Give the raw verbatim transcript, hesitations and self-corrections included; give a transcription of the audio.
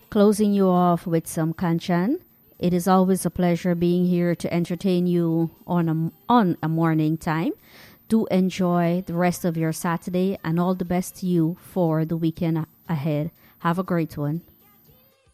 closing you off with some Kanchan. It is always a pleasure being here to entertain you on a, on a morning time. Do enjoy the rest of your Saturday and all the best to you for the weekend ahead. Have a great one.